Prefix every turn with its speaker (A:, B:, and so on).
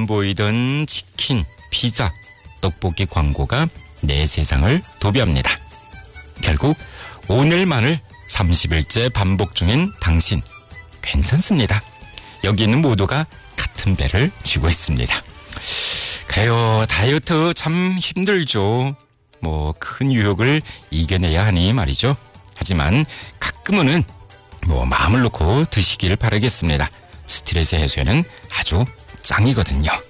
A: 보이던 치킨, 피자, 떡볶이 광고가 내 세상을 도배합니다. 결국 오늘만을 30일째 반복 중인 당신, 괜찮습니다. 여기 있는 모두가 같은 배를 쥐고 있습니다. 그래요, 다이어트 참 힘들죠. 큰 유혹을 이겨내야 하니 말이죠. 하지만 가끔은 마음을 놓고 드시기를 바라겠습니다. 스트레스 해소에는 아주 짱이거든요.